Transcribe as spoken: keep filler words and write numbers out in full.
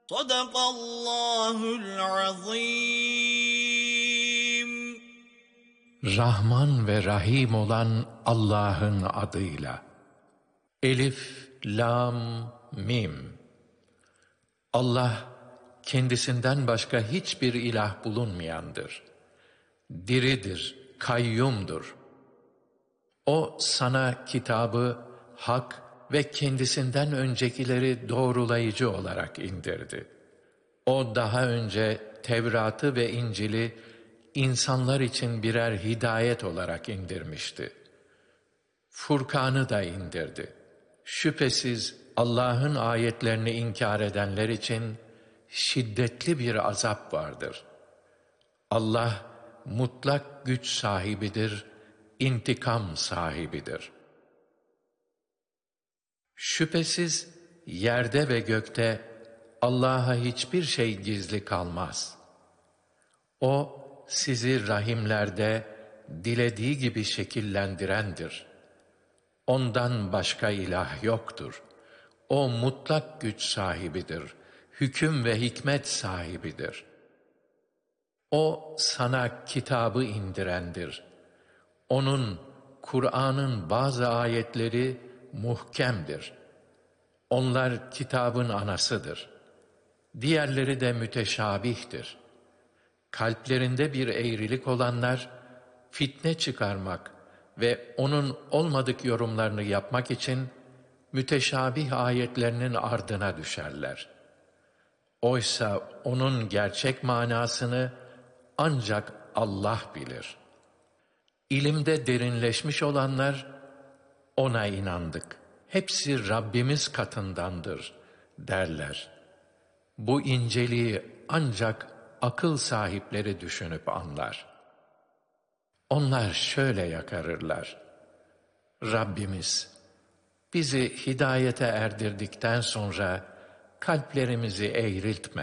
Sadakallahul azim. Rahman ve Rahim olan Allah'ın adıyla. Elif, Lam, Mim. Allah, kendisinden başka hiçbir ilah bulunmayandır. Diridir, kayyumdur. O sana kitabı, hak ve kendisinden öncekileri doğrulayıcı olarak indirdi. O daha önce Tevrat'ı ve İncil'i insanlar için birer hidayet olarak indirmişti. Furkan'ı da indirdi. Şüphesiz Allah'ın ayetlerini inkar edenler için şiddetli bir azap vardır. Allah mutlak güç sahibidir, intikam sahibidir. Şüphesiz yerde ve gökte Allah'a hiçbir şey gizli kalmaz. O sizi rahimlerde dilediği gibi şekillendirendir. Ondan başka ilah yoktur. O mutlak güç sahibidir, hüküm ve hikmet sahibidir. O sana kitabı indirendir. Onun, Kur'an'ın bazı ayetleri muhkemdir. Onlar kitabın anasıdır. Diğerleri de müteşabihtir. Kalplerinde bir eğrilik olanlar, fitne çıkarmak ve onun olmadık yorumlarını yapmak için müteşabih ayetlerinin ardına düşerler. Oysa onun gerçek manasını ancak Allah bilir. İlimde derinleşmiş olanlar, ona inandık, hepsi Rabbimiz katındandır derler. Bu inceliği ancak akıl sahipleri düşünüp anlar. Onlar şöyle yakarırlar: Rabbimiz, bizi hidayete erdirdikten sonra kalplerimizi eğriltme.